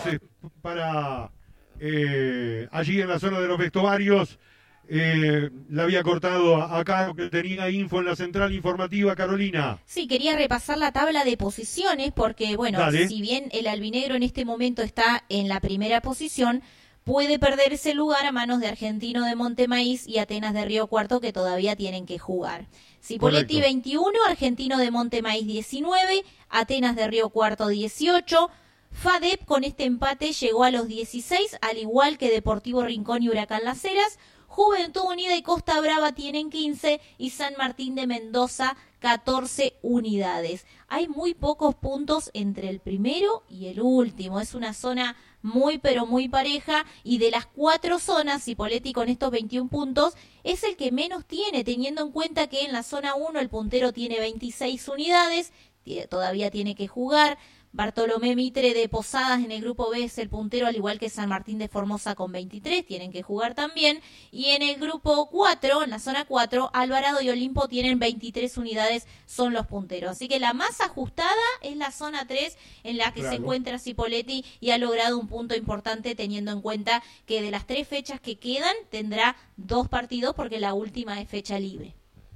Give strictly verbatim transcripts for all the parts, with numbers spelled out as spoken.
entonces para eh, allí en la zona de los vestuarios. Eh, la había cortado acá, que tenía info en la central informativa, Carolina. Sí, quería repasar la tabla de posiciones porque, bueno, Dale. Si bien el albinegro en este momento está en la primera posición, puede perder ese lugar a manos de Argentino de Montemaíz y Atenas de Río Cuarto, que todavía tienen que jugar. Cipolletti Correcto. veintiuno, Argentino de Montemaíz diecinueve, Atenas de Río Cuarto dieciocho, FADEP con este empate llegó a los dieciséis, al igual que Deportivo Rincón y Huracán Las Heras. Juventud Unida y Costa Brava tienen quince y San Martín de Mendoza catorce unidades. Hay muy pocos puntos entre el primero y el último. Es una zona muy pero muy pareja y de las cuatro zonas, Cipolletti con estos veintiún puntos es el que menos tiene, teniendo en cuenta que en la zona uno el puntero tiene veintiséis unidades, todavía tiene que jugar. Bartolomé Mitre de Posadas en el grupo B es el puntero, al igual que San Martín de Formosa con veintitrés, tienen que jugar también. Y en el grupo cuatro, en la zona cuatro, Alvarado y Olimpo tienen veintitrés unidades, son los punteros. Así que la más ajustada es la zona tres, en la que Claro. se encuentra Cipolletti y ha logrado un punto importante, teniendo en cuenta que de las tres fechas que quedan tendrá dos partidos porque la última es fecha libre.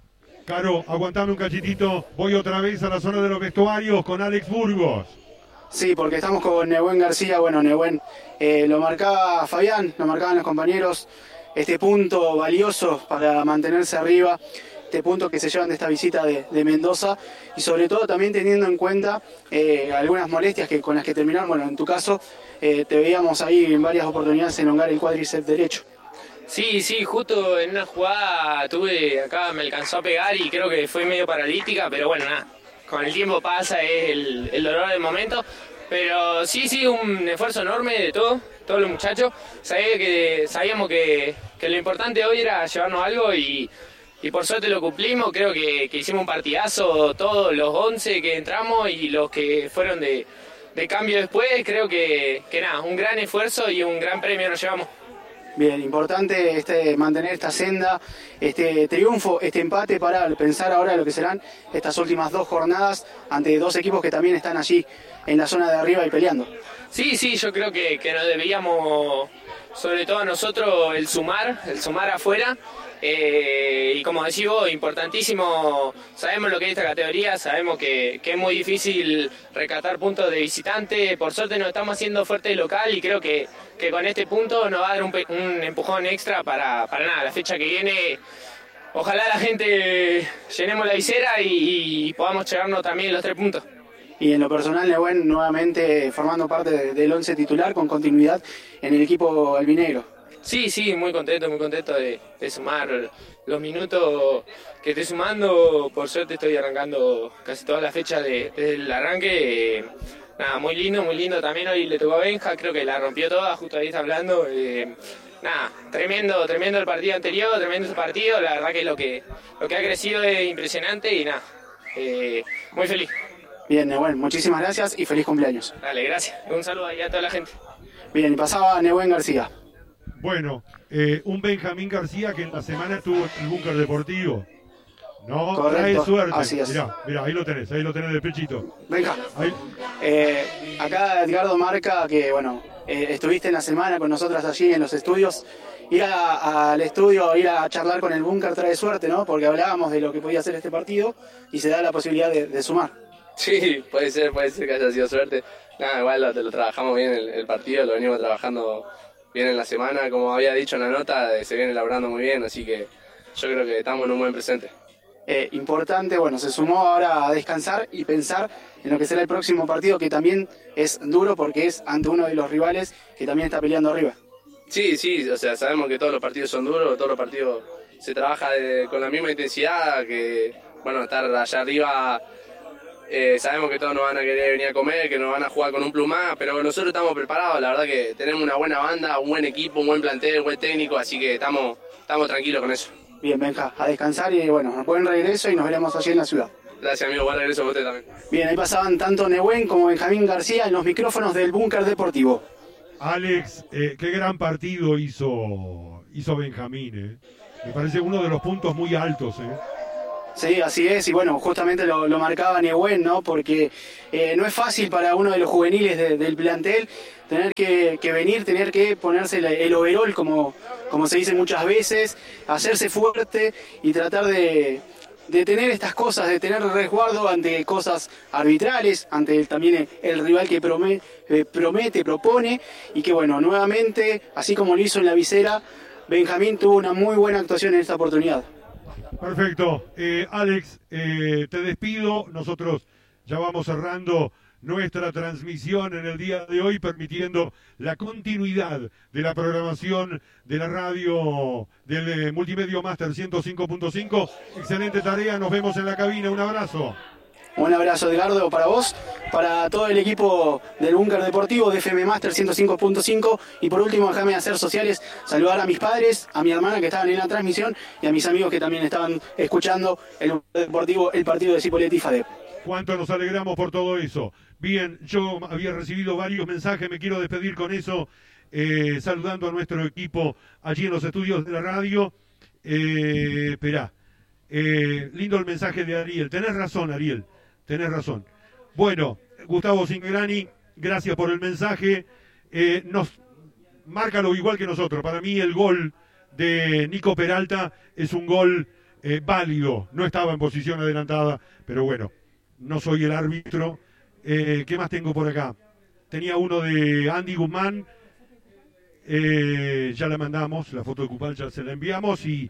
Caro, aguantame un cachitito. Voy otra vez a la zona de los vestuarios con Alex Burgos. Sí, porque estamos con Nehuen García. Bueno, Nehuen, eh, lo marcaba Fabián, lo marcaban los compañeros, este punto valioso para mantenerse arriba, este punto que se llevan de esta visita de, de Mendoza, y sobre todo también teniendo en cuenta eh, algunas molestias que con las que terminaron. Bueno, en tu caso, eh, te veíamos ahí en varias oportunidades elongar el cuádriceps derecho. Sí, sí, justo en una jugada tuve, acá me alcanzó a pegar y creo que fue medio paralítica, pero bueno, nada, con el tiempo pasa, es el, el dolor del momento, pero sí, sí, un esfuerzo enorme de todo, todos los muchachos. Sabía que, sabíamos que, que lo importante hoy era llevarnos algo y, y por suerte lo cumplimos. Creo que, que hicimos un partidazo, todos los once que entramos y los que fueron de, de cambio después. Creo que, que nada, un gran esfuerzo y un gran premio nos llevamos. Bien, importante este, mantener esta senda, este triunfo, este empate para pensar ahora lo que serán estas últimas dos jornadas ante dos equipos que también están allí en la zona de arriba y peleando. Sí, sí, yo creo que, que nos debíamos, sobre todo a nosotros, el sumar, el sumar afuera. Eh, y como decís vos, importantísimo, sabemos lo que es esta categoría, sabemos que, que es muy difícil rescatar puntos de visitante. Por suerte nos estamos haciendo fuerte de local y creo que, que con este punto nos va a dar un, un empujón extra para, para nada, la fecha que viene. Ojalá la gente llenemos la visera y, y podamos llevarnos también los tres puntos. Y en lo personal, Nehuen nuevamente formando parte de, del once titular con continuidad en el equipo albinegro. Sí, sí, muy contento, muy contento de, de sumar los minutos que estoy sumando. Por suerte estoy arrancando casi toda la fecha de, desde el arranque. Eh, nada, muy lindo, muy lindo. También hoy le tocó a Benja, creo que la rompió toda, justo ahí está hablando. Eh, nada, tremendo, tremendo el partido anterior, tremendo su partido. La verdad que lo que, lo que ha crecido es impresionante y nada, eh, muy feliz. Bien, Nehuen, muchísimas gracias y feliz cumpleaños. Dale, gracias. Un saludo ahí a toda la gente. Bien, y pasaba Nehuen García. Bueno, eh, un Benjamín García que en la semana estuvo en el búnker deportivo. No, Correcto, trae suerte. así es. Mirá, mirá, ahí lo tenés, ahí lo tenés de pechito. Benja, Ahí. eh, acá Edgardo marca que, bueno, eh, estuviste en la semana con nosotras allí en los estudios. Ir a- al estudio, ir a charlar con el búnker trae suerte, ¿no? Porque hablábamos de lo que podía hacer este partido y se da la posibilidad de, de sumar. Sí, puede ser, puede ser que haya sido suerte. Nada, igual lo, lo trabajamos bien el, el partido, lo venimos trabajando bien en la semana, como había dicho en la nota, eh, se viene elaborando muy bien, así que yo creo que estamos en un buen presente. Eh, importante, bueno, se sumó ahora a descansar y pensar en lo que será el próximo partido, que también es duro porque es ante uno de los rivales que también está peleando arriba. Sí, sí, o sea, sabemos que todos los partidos son duros, todos los partidos se trabaja de- con la misma intensidad, que, bueno, estar allá arriba, eh, sabemos que todos nos van a querer venir a comer, que nos van a jugar con un plus más, pero nosotros estamos preparados, la verdad que tenemos una buena banda, un buen equipo, un buen plantel, un buen técnico, así que estamos, estamos tranquilos con eso. Bien, Benja, a descansar y bueno, buen regreso y nos veremos allí en la ciudad. Gracias, amigo, buen regreso a usted también. Bien, ahí pasaban tanto Nehuen como Benjamín García en los micrófonos del búnker deportivo. Alex, eh, qué gran partido hizo, hizo Benjamín. Eh. Me parece uno de los puntos muy altos. Eh. Sí, así es, y bueno, justamente lo, lo marcaba Nehuen, ¿no? Porque eh, no es fácil para uno de los juveniles de, del plantel tener que, que venir, tener que ponerse el, el overall, como, como se dice muchas veces, hacerse fuerte y tratar de, de tener estas cosas, de tener resguardo ante cosas arbitrales, ante el, también el, el rival que promete, eh, promete, propone, y que bueno, nuevamente, así como lo hizo en la visera, Benjamín tuvo una muy buena actuación en esta oportunidad. Perfecto. Eh, Alex, eh, te despido. Nosotros ya vamos cerrando nuestra transmisión en el día de hoy, permitiendo la continuidad de la programación de la radio del eh, Multimedia Master ciento cinco punto cinco. Excelente tarea, nos vemos en la cabina. Un abrazo. Un abrazo, Edgardo, para vos, para todo el equipo del Búnker Deportivo de F M Master ciento cinco punto cinco. Y por último, déjame hacer sociales, saludar a mis padres, a mi hermana que estaban en la transmisión y a mis amigos que también estaban escuchando el Búnker Deportivo, el partido de Cipolletti y FADEP. Cuánto nos alegramos por todo eso. Bien, yo había recibido varios mensajes, me quiero despedir con eso, eh, saludando a nuestro equipo allí en los estudios de la radio. Eh, esperá, eh, lindo el mensaje de Ariel. Tenés razón, Ariel. Tenés razón. Bueno, Gustavo Cingrani, gracias por el mensaje. Eh, nos marca lo igual que nosotros. Para mí el gol de Nico Peralta es un gol eh, válido. No estaba en posición adelantada, pero bueno, no soy el árbitro. Eh, ¿Qué más tengo por acá? Tenía uno de Andy Guzmán. Eh, ya la mandamos, la foto de Cupal ya se la enviamos. Y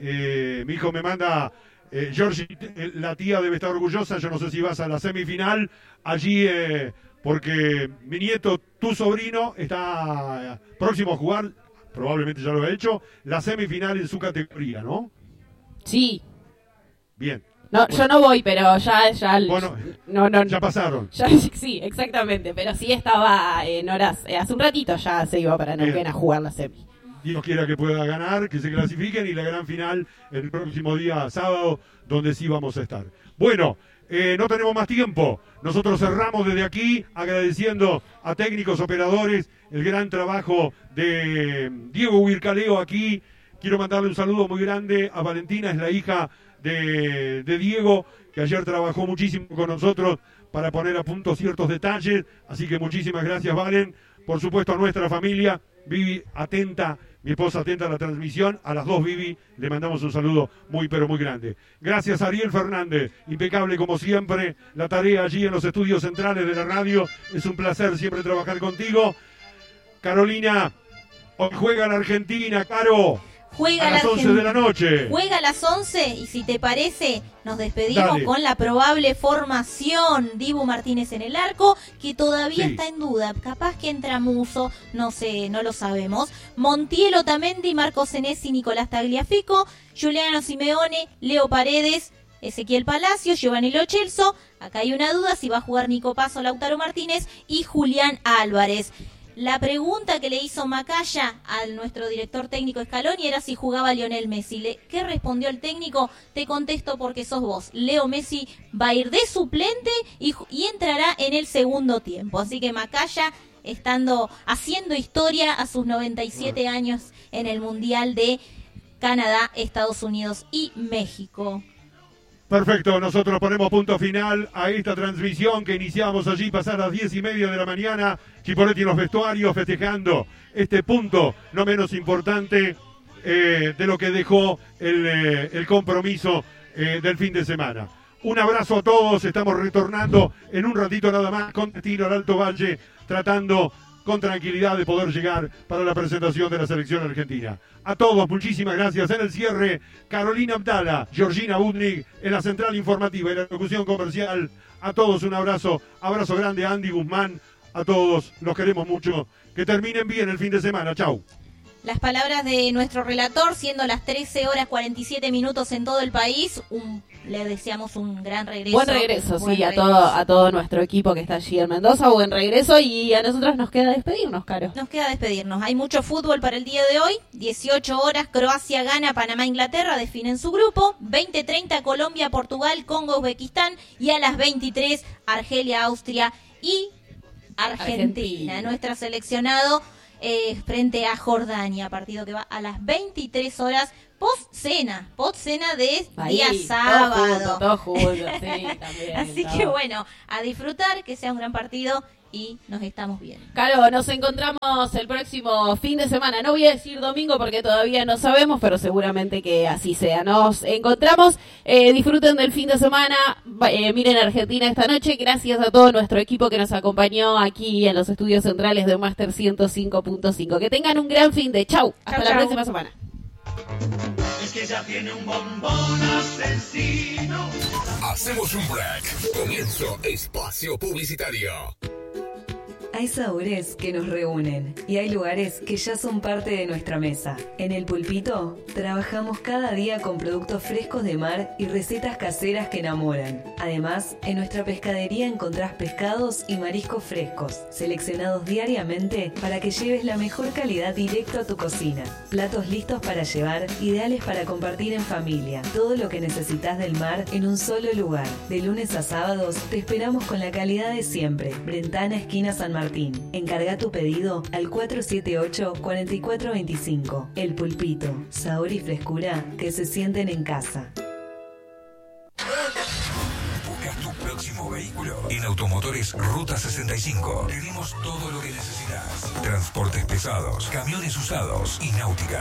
eh, mi hijo me manda... Eh, Georgie, la tía debe estar orgullosa, yo no sé si vas a la semifinal, allí, eh, porque mi nieto, tu sobrino, está eh, próximo a jugar, probablemente ya lo ha hecho, la semifinal en su categoría, ¿no? Sí. Bien. No, bueno. Yo no voy, pero ya... ya bueno, no, no, ya pasaron. Ya, sí, exactamente, pero sí estaba en horas, eh, hace un ratito ya se iba para Neuquén a jugar la semi. Dios quiera que pueda ganar, que se clasifiquen y la gran final el próximo día sábado, donde sí vamos a estar. Bueno, eh, no tenemos más tiempo. Nosotros cerramos desde aquí agradeciendo a técnicos, operadores, el gran trabajo de Diego Huircaleo aquí. Quiero mandarle un saludo muy grande a Valentina, es la hija de, de Diego, que ayer trabajó muchísimo con nosotros para poner a punto ciertos detalles. Así que muchísimas gracias, Valen. Por supuesto a nuestra familia, Vivi atenta, mi esposa atenta a la transmisión, a las dos Vivi le mandamos un saludo muy pero muy grande. Gracias Ariel Fernández, impecable como siempre, la tarea allí en los estudios centrales de la radio, es un placer siempre trabajar contigo. Carolina, hoy juega la Argentina, Caro. Juega a las la once de la noche. Juega a las once y si te parece nos despedimos Dale. con la probable formación. Dibu Martínez en el arco, que todavía Sí. está en duda. Capaz que entra Muso, no sé, no lo sabemos. Montiel, Otamendi, Marcos Senesi, Nicolás Tagliafico, Juliano Simeone, Leo Paredes, Ezequiel Palacio, Giovanni Lo Celso. Acá hay una duda si va a jugar Nico Paso, Lautaro Martínez y Julián Álvarez. La pregunta que le hizo Macaya a nuestro director técnico Scaloni era si jugaba Lionel Messi. Le, ¿Qué respondió el técnico? Te contesto porque sos vos. Leo Messi va a ir de suplente y, y entrará en el segundo tiempo. Así que Macaya, estando haciendo historia a sus noventa y siete años en el Mundial de Canadá, Estados Unidos y México. Perfecto, nosotros ponemos punto final a esta transmisión que iniciamos allí pasar las diez y media de la mañana. Chipolletti en los vestuarios festejando este punto no menos importante eh, de lo que dejó el, eh, el compromiso eh, del fin de semana. Un abrazo a todos, estamos retornando en un ratito nada más con destino al Alto Valle, tratando con tranquilidad de poder llegar para la presentación de la selección argentina. A todos, muchísimas gracias. En el cierre, Carolina Abdala, Georgina Budnik, en la central informativa y la locución comercial. A todos un abrazo, abrazo grande a Andy Guzmán, a todos, los queremos mucho. Que terminen bien el fin de semana, chau. Las palabras de nuestro relator, siendo las trece horas cuarenta y siete minutos en todo el país, un, le deseamos un gran regreso. Buen regreso, Buen sí, regreso. a todo a todo nuestro equipo que está allí en Mendoza, buen regreso y a nosotros nos queda despedirnos, Caro. Nos queda despedirnos. Hay mucho fútbol para el día de hoy. dieciocho horas, Croacia gana, Panamá, Inglaterra, definen su grupo. veinte treinta, Colombia, Portugal, Congo, Uzbekistán. Y a las veintitrés, Argelia, Austria y Argentina. Argentina. Nuestro seleccionado eh, frente a Jordania, partido que va a las veintitrés horas, post cena, post cena de Ahí, día todo sábado. junto, todo junto, sí, también. Así todo. que bueno, a disfrutar, que sea un gran partido y nos estamos viendo. Claro, nos encontramos el próximo fin de semana. No voy a decir domingo porque todavía no sabemos, pero seguramente que así sea. Nos encontramos, eh, disfruten del fin de semana, eh, miren Argentina esta noche. Gracias a todo nuestro equipo que nos acompañó aquí en los estudios centrales de Master ciento cinco punto cinco. Que tengan un gran fin de chau. Hasta Chau, la chau. próxima semana. Es que ya tiene un bombón asesino. Hacemos un break. Comienzo espacio publicitario. Hay sabores que nos reúnen y hay lugares que ya son parte de nuestra mesa. En El Pulpito trabajamos cada día con productos frescos de mar y recetas caseras que enamoran. Además, en nuestra pescadería encontrás pescados y mariscos frescos, seleccionados diariamente para que lleves la mejor calidad directo a tu cocina. Platos listos para llevar, ideales para compartir en familia. Todo lo que necesitas del mar en un solo lugar. De lunes a sábados te esperamos con la calidad de siempre. Brentana, esquina San Martín. Encarga tu pedido al cuatro siete ocho, cuatro cuatro dos cinco. El Pulpito, sabor y frescura que se sienten en casa. Buscas tu próximo vehículo. En Automotores Ruta sesenta y cinco tenemos todo lo que necesitas. Transportes pesados, camiones usados y náutica.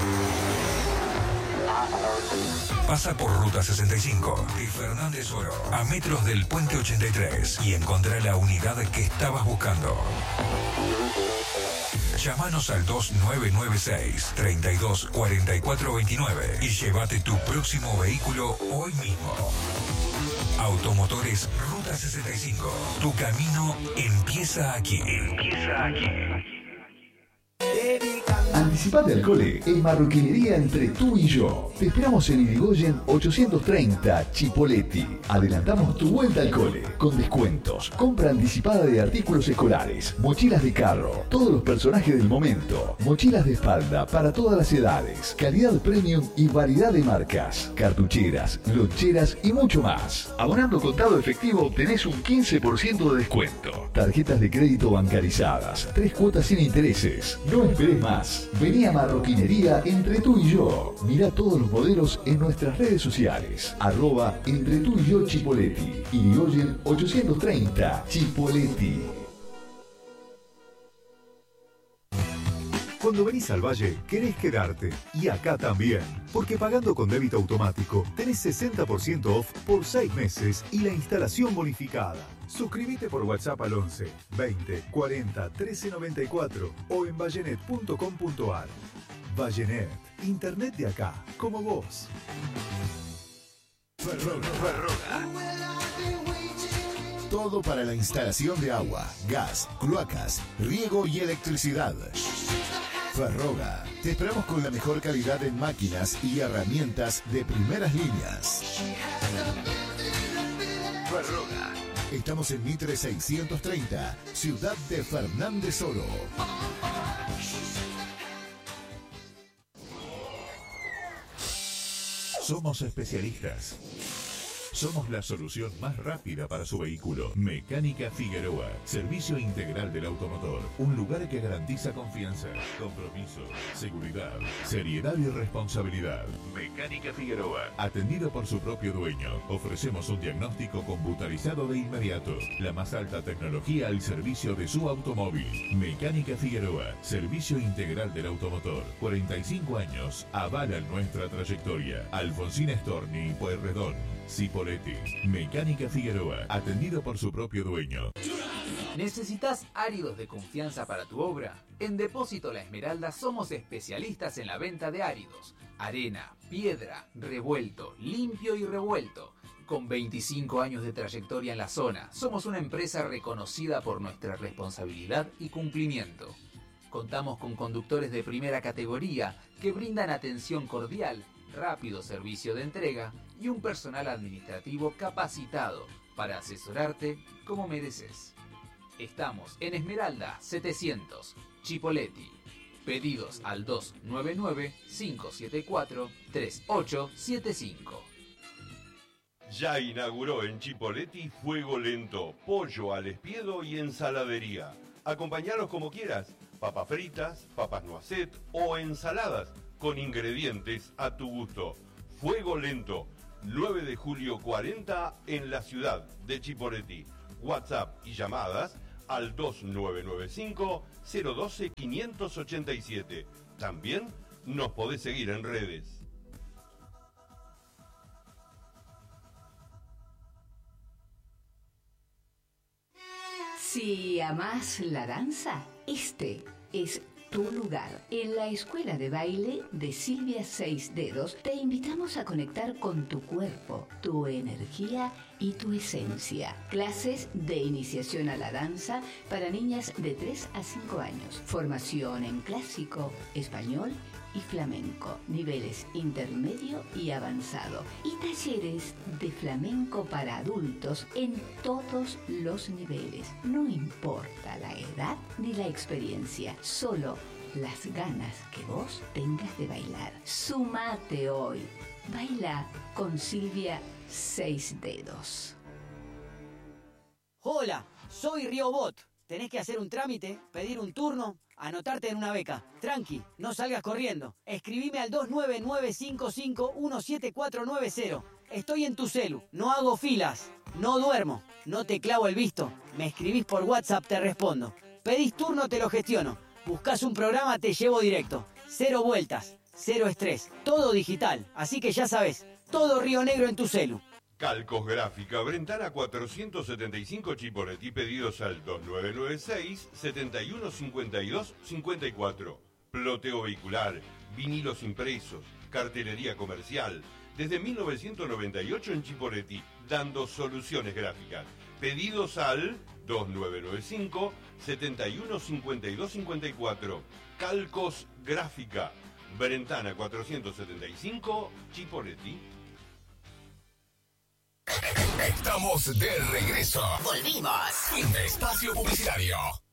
Pasa por Ruta sesenta y cinco de Fernández Oro a metros del Puente ochenta y tres y encontrá la unidad que estabas buscando. Llámanos al dos nueve nueve seis, tres dos cuatro cuatro dos nueve y llévate tu próximo vehículo hoy mismo. Automotores Ruta sesenta y cinco. Tu camino empieza aquí. Empieza aquí. Anticipate al cole en Marroquinería Entre Tú y Yo. Te esperamos en Irigoyen ochocientos treinta, Chipoleti. Adelantamos tu vuelta al cole con descuentos, compra anticipada de artículos escolares, mochilas de carro, todos los personajes del momento, mochilas de espalda para todas las edades, calidad premium y variedad de marcas, cartucheras, loncheras y mucho más. Abonando contado efectivo obtenés un quince por ciento de descuento. Tarjetas de crédito bancarizadas, tres cuotas sin intereses. No esperes más. Vení a Marroquinería Entre Tú y Yo. Mirá todos los modelos en nuestras redes sociales. Arroba Entre Tú y Yo Chipoleti. Irigoyen ochocientos treinta, Chipoleti. Cuando venís al Valle, querés quedarte. Y acá también. Porque pagando con débito automático, tenés sesenta por ciento off por seis meses y la instalación bonificada. Suscríbete por WhatsApp al once, veinte, cuarenta, trece noventa y cuatro o en vallenet punto com punto ar. Vallenet, internet de acá, como vos. Ferroga, Ferroga. Todo para la instalación de agua, gas, cloacas, riego y electricidad. Ferroga. Te esperamos con la mejor calidad en máquinas y herramientas de primeras líneas. Ferroga. Estamos en Mitre seiscientos treinta, ciudad de Fernández Oro. Somos especialistas. Somos la solución más rápida para su vehículo. Mecánica Figueroa. Servicio integral del automotor. Un lugar que garantiza confianza, compromiso, seguridad, seriedad y responsabilidad. Mecánica Figueroa. Atendido por su propio dueño. Ofrecemos un diagnóstico computarizado de inmediato. La más alta tecnología al servicio de su automóvil. Mecánica Figueroa. Servicio integral del automotor. cuarenta y cinco años. Avalan nuestra trayectoria. Alfonsín Storni y Pueyrredón. Cipolletti. Mecánica Figueroa. Atendido por su propio dueño. ¿Necesitas áridos de confianza para tu obra? En Depósito La Esmeralda somos especialistas en la venta de áridos. Arena, piedra, revuelto, limpio y revuelto. Con veinticinco años de trayectoria en la zona, somos una empresa reconocida por nuestra responsabilidad y cumplimiento. Contamos con conductores de primera categoría que brindan atención cordial, rápido servicio de entrega y un personal administrativo capacitado para asesorarte como mereces. Estamos en Esmeralda setecientos, Chipolletti. Pedidos al dos nueve nueve, cinco siete cuatro, tres ocho siete cinco. Ya inauguró en Chipolletti Fuego Lento, pollo al espiedo y ensaladería. Acompañalos como quieras. papas fritas, papas noisette o ensaladas con ingredientes a tu gusto. Fuego Lento, nueve de julio cuarenta en la ciudad de Chipoleti. WhatsApp y llamadas al dos nueve nueve cinco, cero uno dos, cinco ocho siete. También nos podés seguir en redes. Si amás la danza, este es tu lugar. En la escuela de baile de Silvia Seis Dedos te invitamos a conectar con tu cuerpo, tu energía y tu esencia. Clases de iniciación a la danza para niñas de tres a cinco años. Formación en clásico, español y flamenco. Niveles intermedio y avanzado. Y talleres de flamenco para adultos en todos los niveles. No importa la edad ni la experiencia, solo las ganas que vos tengas de bailar. Sumate hoy. Baila con Silvia Seis Dedos. Hola, soy Riobot. Tenés que hacer un trámite, pedir un turno, anotarte en una beca. Tranqui, no salgas corriendo. Escribime al dos nueve nueve cinco cinco uno siete cuatro nueve cero. Estoy en tu celu, no hago filas, no duermo, no te clavo el visto. Me escribís por WhatsApp, te respondo. Pedís turno, te lo gestiono. Buscás un programa, te llevo directo. Cero vueltas, cero estrés, todo digital. Así que ya sabes, todo Río Negro en tu celu. Calcos Gráfica, Brentana cuatrocientos setenta y cinco Chipoleti, pedidos al dos nueve nueve seis, setenta y uno cincuenta y dos cincuenta y cuatro. Ploteo vehicular, vinilos impresos, cartelería comercial. Desde mil novecientos noventa y ocho en Chipoleti, dando soluciones gráficas. Pedidos al dos nueve nueve cinco, setenta y uno cincuenta y dos cincuenta y cuatro. Calcos Gráfica, Brentana cuatrocientos setenta y cinco, Chipoleti. Estamos de regreso. Volvimos. Fin de espacio publicitario.